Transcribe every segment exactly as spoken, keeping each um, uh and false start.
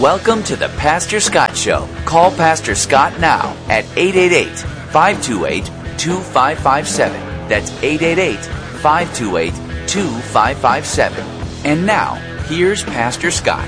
Welcome to the Pastor Scott Show. Call Pastor Scott now at eight eight eight, five two eight, two five five seven. That's eight eight eight, five two eight, two five five seven. And now, here's Pastor Scott.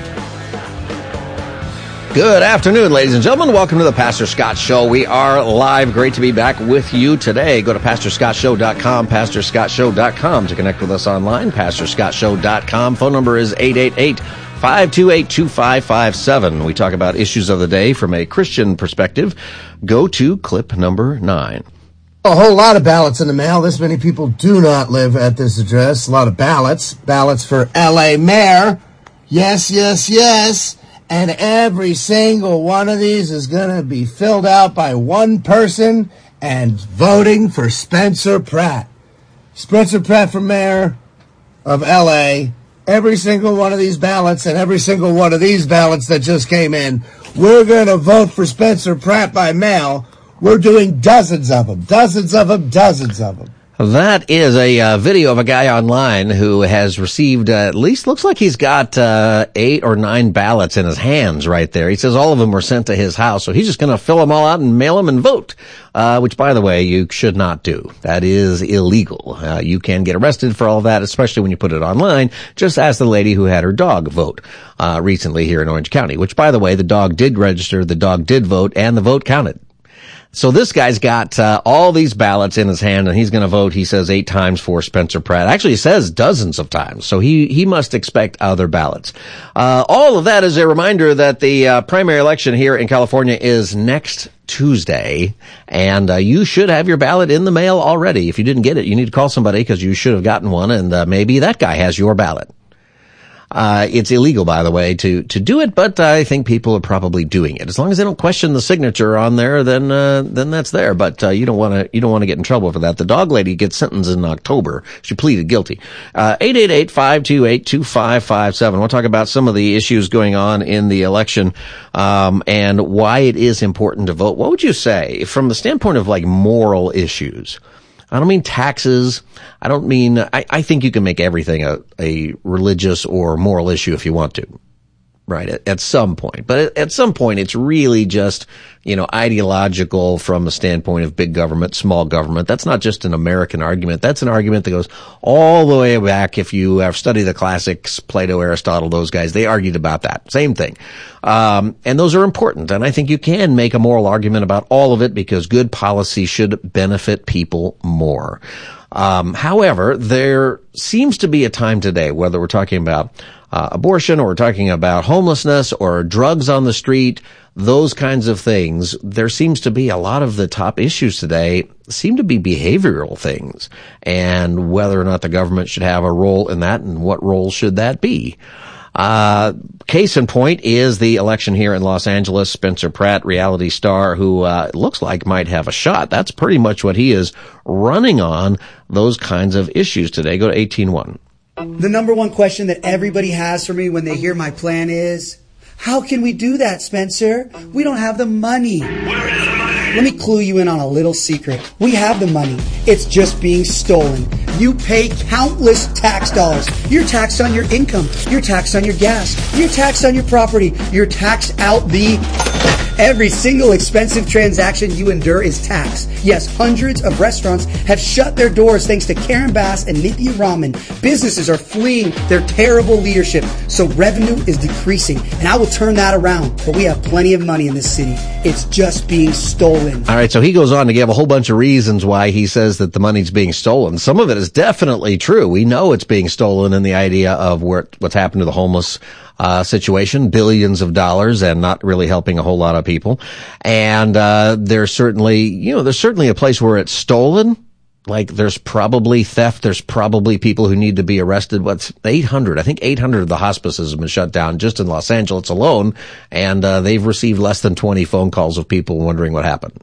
Good afternoon, ladies and gentlemen. Welcome to the Pastor Scott Show. We are live. Great to be back with you today. Go to pastor scott show dot com, pastor scott show dot com to connect with us online, pastor scott show dot com. Phone number is eight eight eight, five two eight, two five five seven. We talk about issues of the day from a Christian perspective. Go to clip number nine. A whole lot of ballots in the mail. This many people do not live at this address. A lot of ballots. Ballots for L A mayor. Yes, yes, yes. And every single one of these is going to be filled out by one person and voting for Spencer Pratt. Spencer Pratt for mayor of L A. Every single one of these ballots and every single one of these ballots that just came in, we're going to vote for Spencer Pratt by mail. We're doing dozens of them, dozens of them, dozens of them. That is a uh, video of a guy online who has received, uh, at least looks like he's got uh, eight or nine ballots in his hands right there. He says all of them were sent to his house, so he's just going to fill them all out and mail them and vote, uh, which, by the way, you should not do. That is illegal. Uh, you can get arrested for all of that, especially when you put it online. Just ask the lady who had her dog vote uh, recently here in Orange County, which, by the way, the dog did register, the dog did vote, and the vote counted. So this guy's got uh, all these ballots in his hand, and he's going to vote, he says, eight times for Spencer Pratt. Actually, he says dozens of times, so he he must expect other ballots. Uh, all of that is a reminder that the uh, primary election here in California is next Tuesday, and uh, you should have your ballot in the mail already. If you didn't get it, you need to call somebody because you should have gotten one, and uh, maybe that guy has your ballot. Uh, it's illegal, by the way, to, to do it, but I think people are probably doing it. As long as they don't question the signature on there, then, uh, then that's there. But, uh, you don't want to, you don't want to get in trouble for that. The dog lady gets sentenced in October. She pleaded guilty. Uh, eight eight eight, five two eight, two five five seven. We'll talk about some of the issues going on in the election, um, and why it is important to vote. What would you say from the standpoint of like moral issues? I don't mean taxes. I don't mean, I, I think you can make everything a, a religious or moral issue if you want to, right? At, at some point. But at, at some point, it's really just, you know, ideological from the standpoint of big government, small government. That's not just an American argument. That's an argument that goes all the way back. If you have studied the classics, Plato, Aristotle, those guys, they argued about that. Same thing. Um, and those are important. And I think you can make a moral argument about all of it because good policy should benefit people more. Um, however, there seems to be a time today, whether we're talking about uh, abortion or we're talking about homelessness or drugs on the street, those kinds of things, there seems to be a lot of the top issues today seem to be behavioral things, and whether or not the government should have a role in that and what role should that be. Uh, case in point is the election here in Los Angeles. Spencer Pratt, reality star, who, uh, looks like might have a shot. That's pretty much what he is running on, those kinds of issues today. Go to eighteen one. The number one question that everybody has for me when they hear my plan is, how can we do that, Spencer? We don't have the money. Where is the money? Let me clue you in on a little secret. We have the money. It's just being stolen. You pay countless tax dollars. You're taxed on your income. You're taxed on your gas. You're taxed on your property. You're taxed out the... Every single expensive transaction you endure is taxed. Yes, hundreds of restaurants have shut their doors thanks to Karen Bass and Nithya Raman. Businesses are fleeing their terrible leadership, so revenue is decreasing. And I will turn that around, but we have plenty of money in this city. It's just being stolen. All right, so he goes on to give a whole bunch of reasons why he says that the money's being stolen. Some of it is definitely true. We know it's being stolen in the idea of where, what's happened to the homeless Uh, situation, billions of dollars, and not really helping a whole lot of people. And, uh, there's certainly, you know, there's certainly a place where it's stolen. Like, there's probably theft. There's probably people who need to be arrested. What's eight hundred? I think eight hundred of the hospices have been shut down just in Los Angeles alone. And, uh, they've received less than twenty phone calls of people wondering what happened.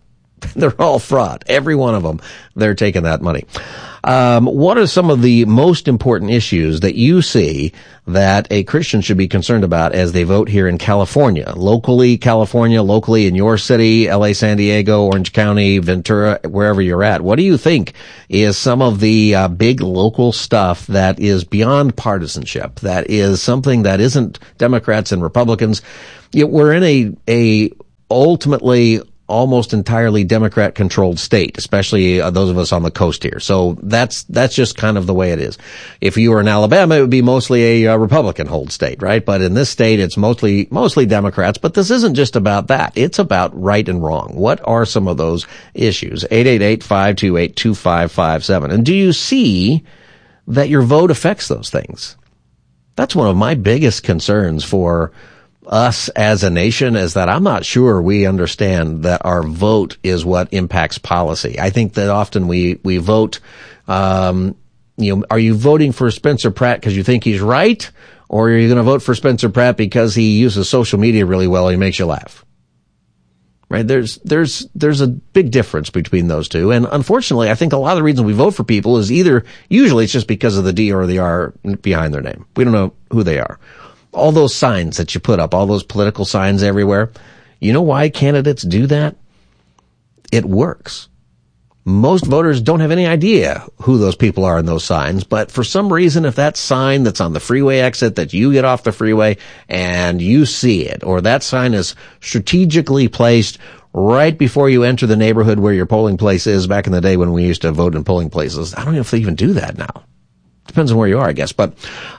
They're all fraud. Every one of them, they're taking that money. Um, what are some of the most important issues that you see that a Christian should be concerned about as they vote here in California? Locally, California, locally in your city, L A, San Diego, Orange County, Ventura, wherever you're at. What do you think is some of the uh, big local stuff that is beyond partisanship, that is something that isn't Democrats and Republicans? You know, we're in a, a ultimately almost entirely Democrat-controlled state, especially uh, those of us on the coast here. So that's that's just kind of the way it is. If you were in Alabama, it would be mostly a uh, Republican-hold state, right? But in this state, it's mostly mostly Democrats. But this isn't just about that. It's about right and wrong. What are some of those issues? eight eight eight, five two eight, two five five seven. And do you see that your vote affects those things? That's one of my biggest concerns for us as a nation, is that I'm not sure we understand that our vote is what impacts policy. I think that often we, we vote, um, you know, are you voting for Spencer Pratt because you think he's right? Or are you going to vote for Spencer Pratt because he uses social media really well and he makes you laugh? Right? There's, there's, there's a big difference between those two. And unfortunately, I think a lot of the reason we vote for people is either, usually it's just because of the D or the R behind their name. We don't know who they are. All those signs that you put up, all those political signs everywhere. You know why candidates do that? It works. Most voters don't have any idea who those people are in those signs, but for some reason, if that sign that's on the freeway exit that you get off the freeway and you see it, or that sign is strategically placed right before you enter the neighborhood where your polling place is, back in the day when we used to vote in polling places. I don't know if they even do that now. Depends on where you are, I guess. But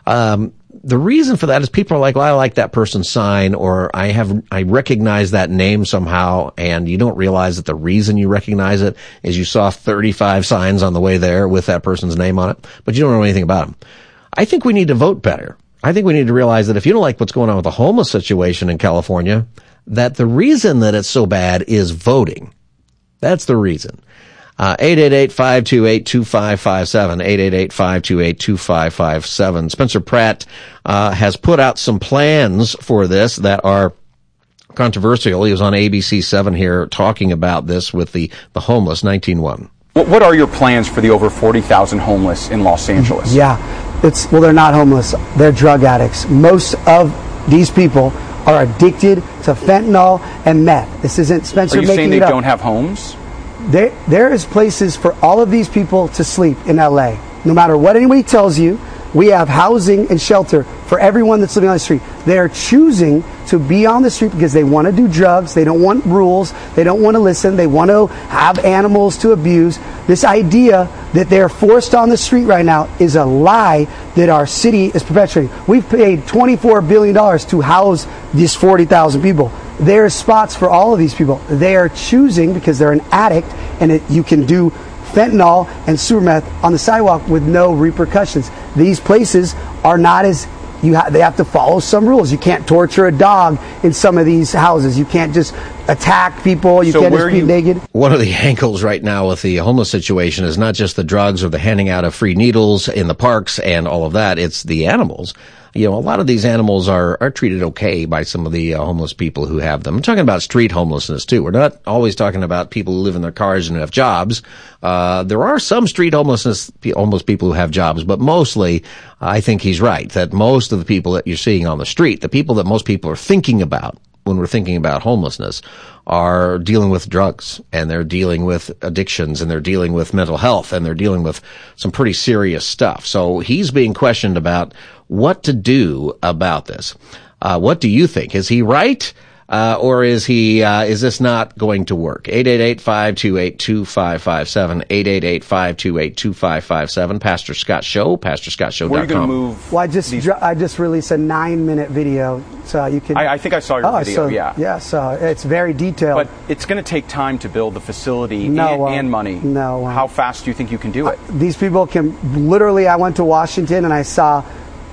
um the reason for that is people are like, well, I like that person's sign, or I have, I recognize that name somehow, and you don't realize that the reason you recognize it is you saw thirty-five signs on the way there with that person's name on it, but you don't know anything about them. I think we need to vote better. I think we need to realize that if you don't like what's going on with the homeless situation in California, that the reason that it's so bad is voting. That's the reason. Uh, eight eight eight, five two eight, two five five seven, eight eight eight, five two eight, two five five seven. Spencer Pratt, uh, has put out some plans for this that are controversial. He was on A B C seven here talking about this with the, the homeless, nineteen one. What, what are your plans for the over forty thousand homeless in Los Angeles? Yeah, it's, well, they're not homeless. They're drug addicts. Most of these people are addicted to fentanyl and meth. This isn't Spencer making it up. Are you saying they don't have homes? There, there is places for all of these people to sleep in L A. No matter what anybody tells you, we have housing and shelter for everyone that's living on the street. They are choosing to be on the street because they want to do drugs. They don't want rules. They don't want to listen. They want to have animals to abuse. This idea that they're forced on the street right now is a lie that our city is perpetuating. We've paid twenty-four billion dollars to house these forty thousand people. There's spots for all of these people. They are choosing because they're an addict, and it, you can do fentanyl and sewer meth on the sidewalk with no repercussions. These places are not as, you ha- they have to follow some rules. You can't torture a dog in some of these houses. You can't just attack people. You so can't just be you- naked. One of the angles right now with the homeless situation is not just the drugs or the handing out of free needles in the parks and all of that. It's the animals. You know, a lot of these animals are, are treated okay by some of the uh, homeless people who have them. I'm talking about street homelessness too. We're not always talking about people who live in their cars and have jobs. Uh, there are some street homelessness, homeless people who have jobs, but mostly, I think he's right, that most of the people that you're seeing on the street, the people that most people are thinking about when we're thinking about homelessness, are dealing with drugs, and they're dealing with addictions, and they're dealing with mental health, and they're dealing with some pretty serious stuff. So he's being questioned about what to do about this. Uh, what do you think? Is he right? Uh, or is he, uh, is this not going to work? eight eight eight, five two eight, two five five seven, eight eight eight, five two eight, two five five seven. Pastor Scott Show, pastor scott show dot com. Where are you going to move? Well, I just, these- dr- I just released a nine minute video, so you can. I, I think I saw your oh, video, so, yeah. Yeah, so it's very detailed. But it's going to take time to build the facility No, and, uh, and money. no, uh, How fast do you think you can do it? These people can literally, I went to Washington and I saw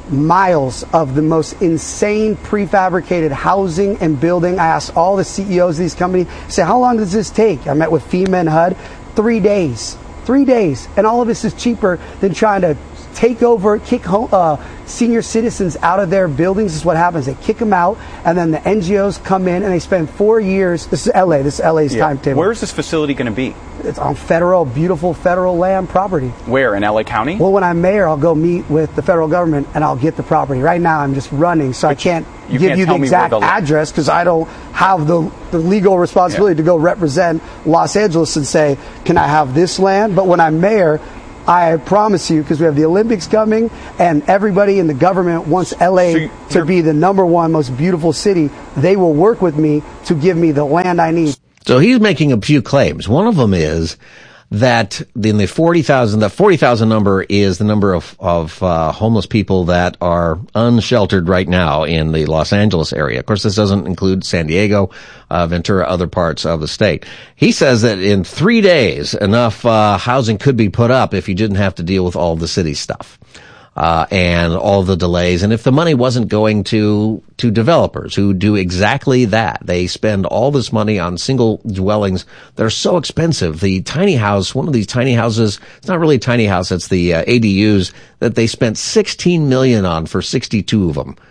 miles of the most insane prefabricated housing and building. I asked all the C E Os of these companies, I said, how long does this take? I met with FEMA and H U D, three days, three days. And all of this is cheaper than trying to take over, kick home, uh, senior citizens out of their buildings. This is what happens. They kick them out, and then the N G Os come in, and they spend four years. This is L A. This is L A's yeah. timetable. Where is this facility going to be? It's on federal, beautiful federal land property. Where, in L A County? Well, when I'm mayor, I'll go meet with the federal government, and I'll get the property. Right now, I'm just running, so but I can't you give can't you the exact the... address because I don't have the, the legal responsibility yeah. to go represent Los Angeles and say, can I have this land? But when I'm mayor, I promise you, because we have the Olympics coming, and everybody in the government wants L A so to be the number one most beautiful city, they will work with me to give me the land I need. So he's making a few claims. One of them is that in the forty thousand, the forty thousand number is the number of, of uh, homeless people that are unsheltered right now in the Los Angeles area. Of course, this doesn't include San Diego, uh, Ventura, other parts of the state. He says that in three days, enough uh, housing could be put up if you didn't have to deal with all the city stuff. Uh, and all the delays. And if the money wasn't going to, to developers who do exactly that, they spend all this money on single dwellings that are so expensive. The tiny house, one of these tiny houses, it's not really a tiny house, it's the uh, A D Us that they spent sixteen million dollars on for sixty-two of them.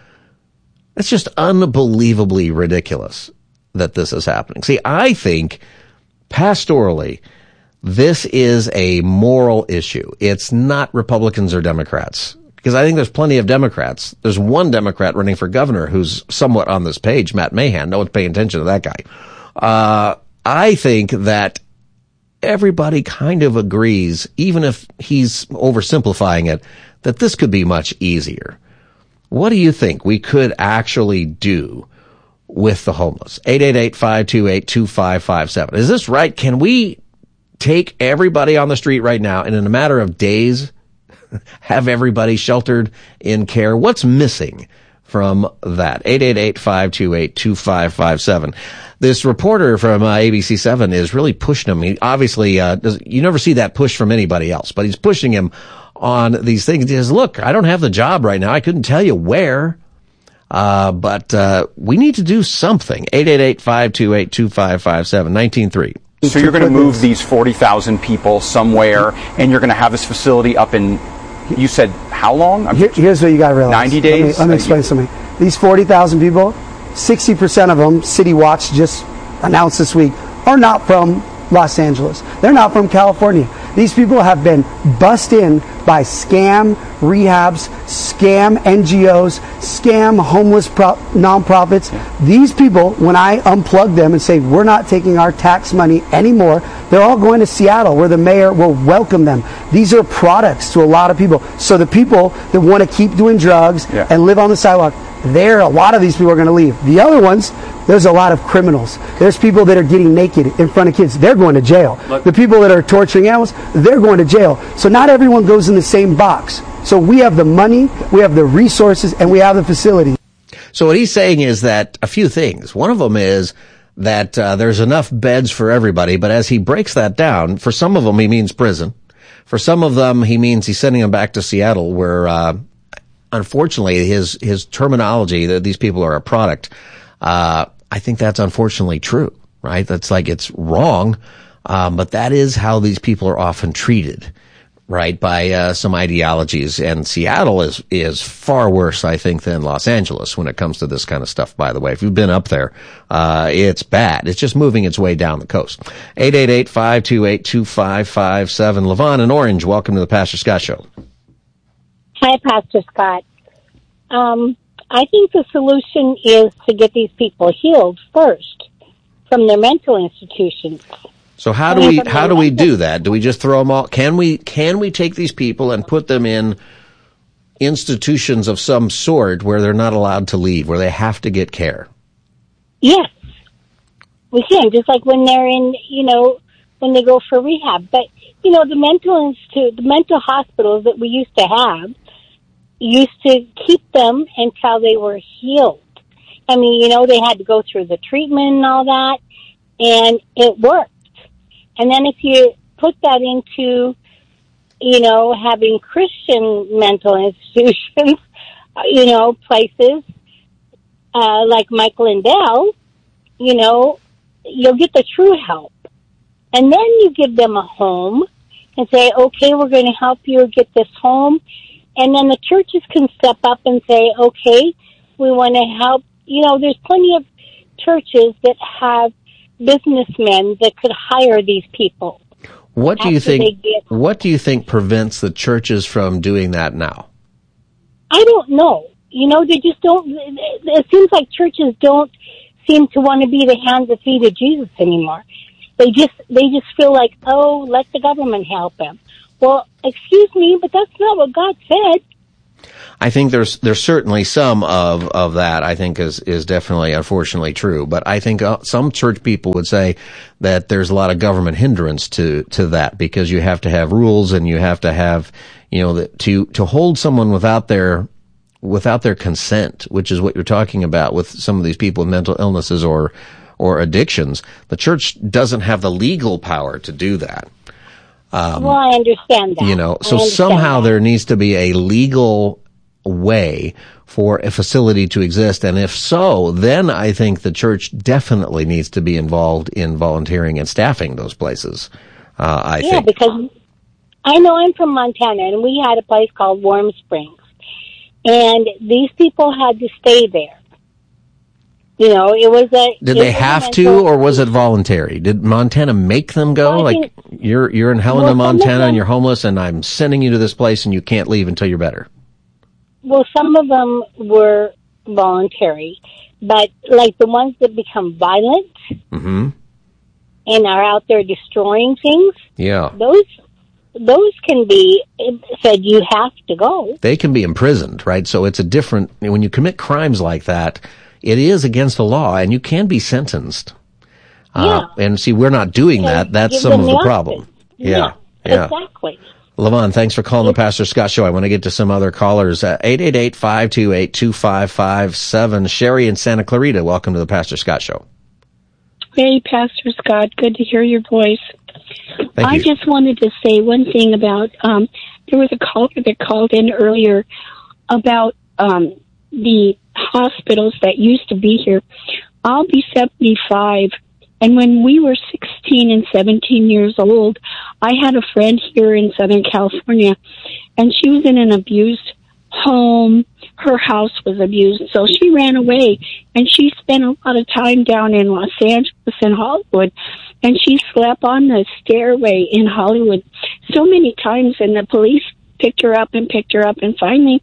It's just unbelievably ridiculous that this is happening. See, I think pastorally, this is a moral issue. It's not Republicans or Democrats. Because I think there's plenty of Democrats. There's one Democrat running for governor who's somewhat on this page, Matt Mahan. No one's paying attention to that guy. Uh, I think that everybody kind of agrees, even if he's oversimplifying it, that this could be much easier. What do you think we could actually do with the homeless? eight eight eight, five two eight, two five five seven. Is this right? Can we take everybody on the street right now and in a matter of days have everybody sheltered in care? What's missing from that? eight eight eight, five two eight, two five five seven. This reporter from uh, A B C seven is really pushing him. He obviously, uh, does, you never see that push from anybody else, but he's pushing him on these things. He says, look, I don't have the job right now. I couldn't tell you where. Uh, but, uh, we need to do something. eight eight eight, five two eight, two five five seven, nineteen three. So you're going to move these forty thousand people somewhere, and you're going to have this facility up in, you said, how long? I'm Here, here's what you got to realize. ninety days? Let me, let me explain something. These forty thousand people, sixty percent of them, City Watch just announced this week, are not from Los Angeles. They're not from California. These people have been bussed in by scam rehabs, scam N G Os, scam homeless pro- nonprofits. These people, when I unplug them and say, we're not taking our tax money anymore, they're all going to Seattle where the mayor will welcome them. These are products to a lot of people. So the people that want to keep doing drugs yeah. and live on the sidewalk, there, a lot of these people are going to leave. The other ones, there's a lot of criminals. There's people that are getting naked in front of kids. They're going to jail. Look. The people that are torturing animals, they're going to jail. So not everyone goes in the same box. So we have the money, we have the resources, and we have the facility. So what he's saying is that a few things. One of them is that uh, there's enough beds for everybody, but as he breaks that down, for some of them he means prison. For some of them he means he's sending them back to Seattle where, uh, unfortunately, his his terminology that these people are a product, uh, I think that's unfortunately true, right? That's like it's wrong, um, but that is how these people are often treated, right? By uh, some ideologies, and Seattle is is far worse, I think, than Los Angeles when it comes to this kind of stuff. By the way, if you've been up there, uh, it's bad. It's just moving its way down the coast. eight eight eight, five two eight, two five five seven. Levon in Orange, welcome to the Pastor Scott Show. Hi, Pastor Scott. Um, I think the solution is to get these people healed first from their mental institutions. So how do we how do we do that? Do we just throw them all? Can we can we take these people and put them in institutions of some sort where they're not allowed to leave, where they have to get care? Yes, we can. Just like when they're in, you know, when they go for rehab. But you know, the mental institute, the mental hospitals that we used to have, used to keep them until they were healed. I mean, you know, they had to go through the treatment and all that, and it worked. And then if you put that into, you know, having Christian mental institutions, you know, places uh, like Mike Lindell, you know, you'll get the true help. And then you give them a home and say, okay, we're going to help you get this home. And then the churches can step up and say, okay, we want to help. You know, there's plenty of churches that have businessmen that could hire these people. What do you think, get, what do you think prevents the churches from doing that now? I don't know. You know, they just don't, it seems like churches don't seem to want to be the hands and feet of Jesus anymore. They just, they just feel like, oh, let the government help them. Well, excuse me, but that's not what God said. I think there's there's certainly some of of that. I think is is definitely, unfortunately, true. But I think uh, some church people would say that there's a lot of government hindrance to to that, because you have to have rules and you have to have, you know, the, to to hold someone without their without their consent, which is what you're talking about with some of these people with mental illnesses or or addictions. The church doesn't have the legal power to do that. Um, well, I understand that. You know, so somehow that. There needs to be a legal way for a facility to exist. And if so, then I think the church definitely needs to be involved in volunteering and staffing those places. Uh, I yeah, think. because I know I'm from Montana, and we had a place called Warm Springs. And these people had to stay there. You know, it was a... Did they have to, or was it voluntary? Did Montana make them go? Well, like, think, you're you're in Helena, well, Montana, them, and you're homeless, and I'm sending you to this place, and you can't leave until you're better. Well, some of them were voluntary, but like the ones that become violent mm-hmm. and are out there destroying things, yeah, those those can be said you have to go. They can be imprisoned, right? So it's a different... When you commit crimes like that, it is against the law, and you can be sentenced. Yeah. Uh, and see, we're not doing that. That's some of the problem. Yeah, yeah. Exactly. Levon, thanks for calling the Pastor Scott Show. I want to get to some other callers. Uh, eight eight eight, five two eight, two five five seven. Sherry in Santa Clarita, welcome to the Pastor Scott Show. Hey, Pastor Scott. Good to hear your voice. Thank I you. just wanted to say one thing about, um, there was a caller that called in earlier about um, the hospitals that used to be here. I'll be seventy-five, and when we were sixteen and seventeen years old, I had a friend here in Southern California, and she was in an abused home. Her house was abused, so she ran away, and she spent a lot of time down in Los Angeles and Hollywood, and she slept on the stairway in Hollywood so many times, and the police picked her up and picked her up, and finally,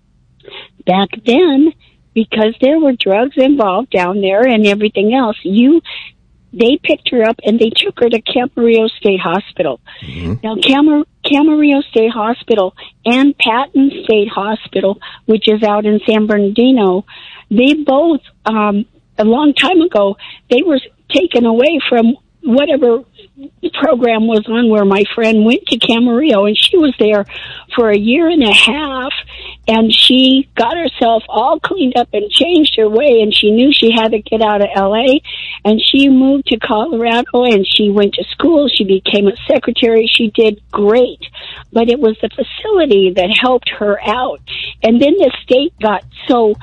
back then, because there were drugs involved down there and everything else, you they picked her up and they took her to Camarillo State Hospital. Mm-hmm. Now, Camar- Camarillo State Hospital and Patton State Hospital, which is out in San Bernardino, they both, um, a long time ago, they were taken away from whatever program was on where my friend went to Camarillo, and she was there for a year and a half, and she got herself all cleaned up and changed her way, and she knew she had to get out of L A, and she moved to Colorado, and she went to school. She became a secretary. She did great, but it was the facility that helped her out. And then the state got so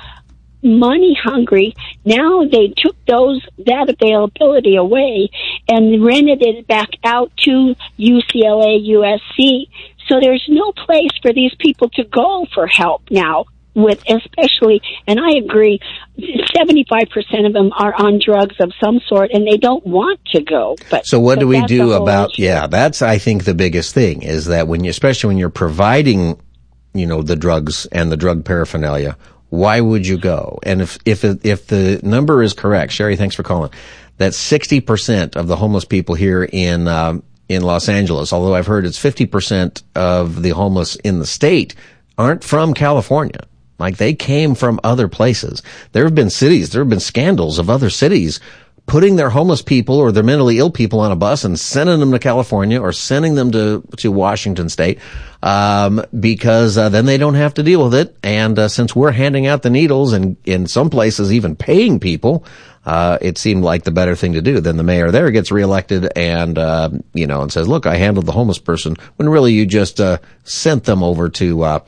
money hungry. Now they took those that availability away and rented it back out to U C L A, U S C. So there's no place for these people to go for help now, with especially, and I agree, seventy-five percent of them are on drugs of some sort, and they don't want to go. But so what but do we that's do a whole about, issue. yeah, that's, I think, the biggest thing is that when you, especially when you're providing, you know, the drugs and the drug paraphernalia, why would you go? And if, if, if the number is correct, Sherry, thanks for calling, that sixty percent of the homeless people here in, um, in Los Angeles, although I've heard it's fifty percent of the homeless in the state aren't from California. Like, they came from other places. There have been cities, there have been scandals of other cities putting their homeless people or their mentally ill people on a bus and sending them to California or sending them to, to Washington State, um, because, uh, then they don't have to deal with it. And, uh, since we're handing out the needles and in some places even paying people, uh, it seemed like the better thing to do. Then the mayor there gets reelected and, uh, you know, and says, look, I handled the homeless person, when really you just, uh, sent them over to, uh,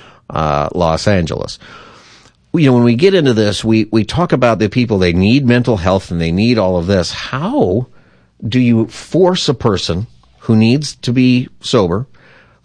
uh, Los Angeles. You know, when we get into this, we, we talk about the people, they need mental health and they need all of this. How do you force a person who needs to be sober,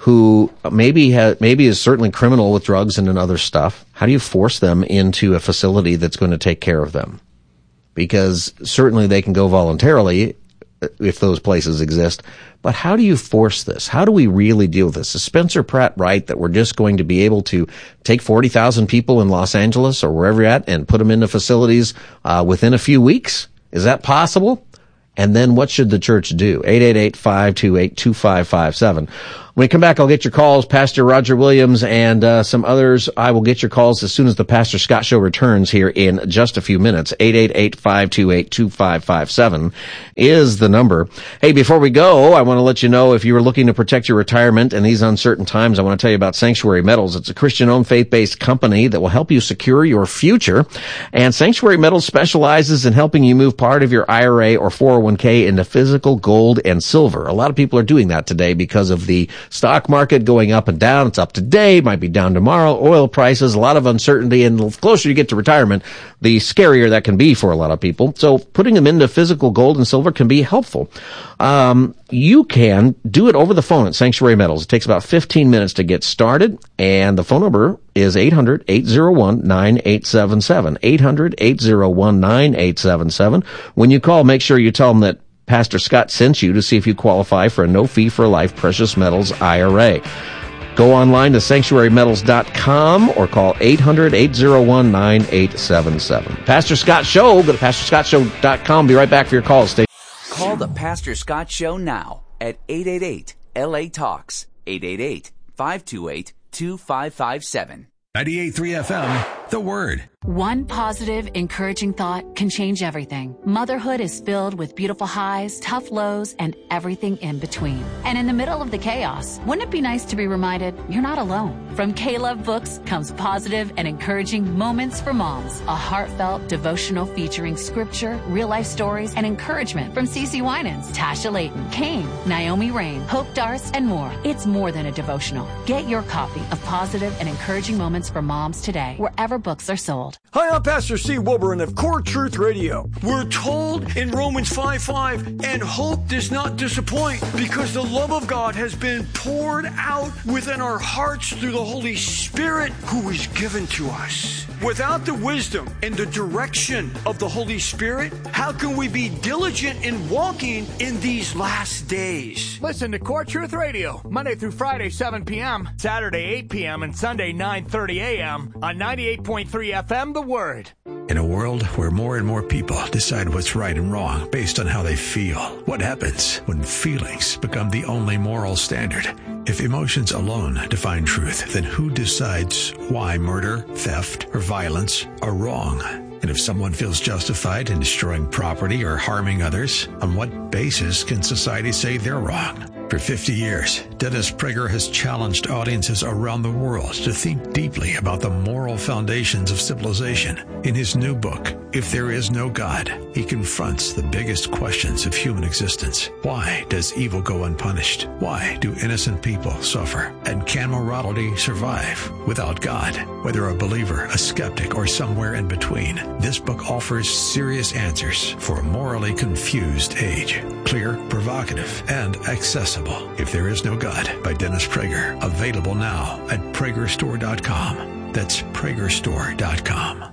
who maybe ha- maybe is certainly criminal with drugs and other stuff? How do you force them into a facility that's going to take care of them? Because certainly they can go voluntarily if those places exist, but how do you force this? How do we really deal with this? Is Spencer Pratt right that we're just going to be able to take forty thousand people in Los Angeles or wherever you're at and put them into facilities uh, within a few weeks? Is that possible? And then what should the church do? eight eight eight, five two eight, two five five seven. When we come back, I'll get your calls. Pastor Roger Williams and uh, some others. I will get your calls as soon as the Pastor Scott Show returns here in just a few minutes. eight eight eight, five two eight, two five five seven is the number. Hey, before we go, I want to let you know if you are looking to protect your retirement in these uncertain times, I want to tell you about Sanctuary Metals. It's a Christian-owned, faith-based company that will help you secure your future. And Sanctuary Metals specializes in helping you move part of your I R A or four oh one k into physical gold and silver. A lot of people are doing that today because of the stock market going up and down. It's up today, might be down tomorrow. Oil prices, a lot of uncertainty, and the closer you get to retirement, the scarier that can be for a lot of people. So putting them into physical gold and silver can be helpful. Um, you can do it over the phone at Sanctuary Metals. It takes about fifteen minutes to get started, and the phone number is eight hundred, eight oh one, nine eight seven seven. eight hundred, eight oh one, nine eight seven seven. When you call, make sure you tell them that Pastor Scott sent you to see if you qualify for a no-fee-for-life precious metals I R A. Go online to sanctuary metals dot com or call eight hundred, eight oh one, nine eight seven seven. Pastor Scott Show. Go to pastor scott show dot com. Be right back for your calls. Stay. Call the Pastor Scott Show now at eight eight eight, L A Talks, eight eight eight, five two eight, two five five seven. ninety-eight point three F M, The Word. One positive, encouraging thought can change everything. Motherhood is filled with beautiful highs, tough lows, and everything in between. And in the middle of the chaos, wouldn't it be nice to be reminded you're not alone? From K-Love Books comes positive and encouraging moments for moms. A heartfelt devotional featuring scripture, real-life stories, and encouragement from Cece Winans, Tasha Layton, Kane, Naomi Rain, Hope Darce, and more. It's more than a devotional. Get your copy of positive and encouraging moments for moms today, wherever books are sold. Hi, I'm Pastor C. Wilburn of Core Truth Radio. We're told in Romans five five, and hope does not disappoint because the love of God has been poured out within our hearts through the Holy Spirit who is given to us. Without the wisdom and the direction of the Holy Spirit, how can we be diligent in walking in these last days? Listen to Core Truth Radio, Monday through Friday, seven p.m., Saturday, eight p.m., and Sunday, nine thirty a.m. on ninety-eight point three F M, The Word. In a world where more and more people decide what's right and wrong based on how they feel, what happens when feelings become the only moral standard? If emotions alone define truth, then who decides why murder, theft, or violence are wrong? And if someone feels justified in destroying property or harming others, on what basis can society say they're wrong? For fifty years, Dennis Prager has challenged audiences around the world to think deeply about the moral foundations of civilization. In his new book, If There Is No God, he confronts the biggest questions of human existence. Why does evil go unpunished? Why do innocent people suffer? And can morality survive without God? Whether a believer, a skeptic, or somewhere in between, this book offers serious answers for a morally confused age. Clear, provocative, and accessible. If There Is No God by Dennis Prager. Available now at prager store dot com. That's prager store dot com.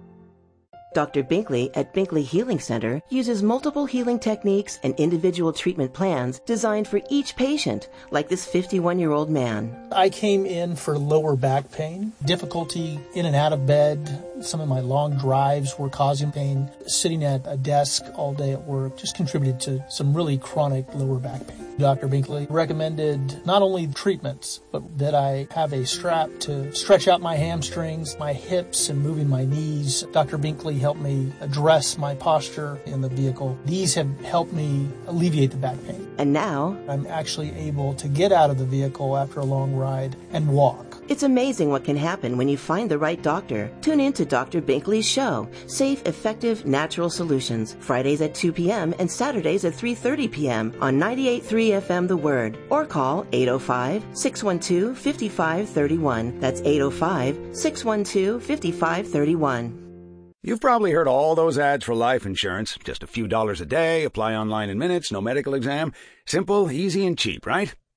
Doctor Binkley at Binkley Healing Center uses multiple healing techniques and individual treatment plans designed for each patient, like this fifty-one-year-old man. I came in for lower back pain, difficulty in and out of bed. Some of my long drives were causing pain. Sitting at a desk all day at work just contributed to some really chronic lower back pain. Doctor Binkley recommended not only treatments, but that I have a strap to stretch out my hamstrings, my hips, and moving my knees. Doctor Binkley helped me address my posture in the vehicle. These have helped me alleviate the back pain. And now, I'm actually able to get out of the vehicle after a long ride and walk. It's amazing what can happen when you find the right doctor. Tune in to Doctor Binkley's show, Safe, Effective, Natural Solutions, Fridays at two p.m. and Saturdays at three thirty p.m. on ninety-eight point three F M The Word. Or call eight oh five, six one two, five five three one. That's eight oh five, six one two, five five three one. You've probably heard all those ads for life insurance. Just a few dollars a day, apply online in minutes, no medical exam. Simple, easy, and cheap, right?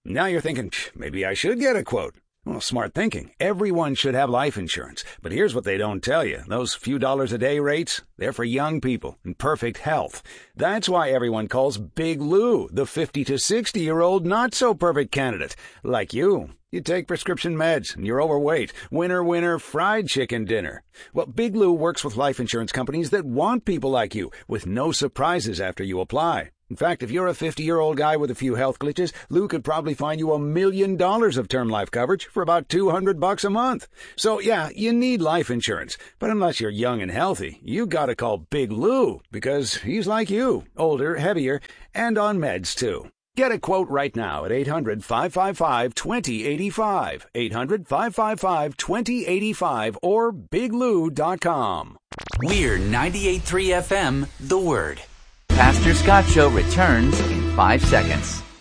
Now you're thinking, maybe I should get a quote. Well, smart thinking. Everyone should have life insurance. But here's what they don't tell you. Those few dollars a day rates, they're for young people in perfect health. That's why everyone calls Big Lou the fifty to sixty-year-old not-so-perfect candidate. Like you. You take prescription meds, and you're overweight. Winner, winner, fried chicken dinner. Well, Big Lou works with life insurance companies that want people like you, with no surprises after you apply. In fact, if you're a fifty-year-old guy with a few health glitches, Lou could probably find you a million dollars of term life coverage for about two hundred bucks a month. So, yeah, you need life insurance. But unless you're young and healthy, you gotta call Big Lou, because he's like you, older, heavier, and on meds, too. Get a quote right now at eight hundred, five five five, two zero eight five, eight hundred, five five five, two zero eight five, or big lou dot com. We're ninety-eight point three F M, The Word. Pastor Scott Show returns in five seconds.